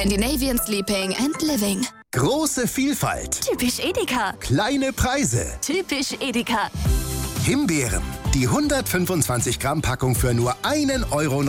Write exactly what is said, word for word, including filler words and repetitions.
Scandinavian Sleeping and Living. Große Vielfalt. Typisch Edeka. Kleine Preise. Typisch Edeka. Himbeeren. Die hundertfünfundzwanzig Gramm Packung für nur einen Euro.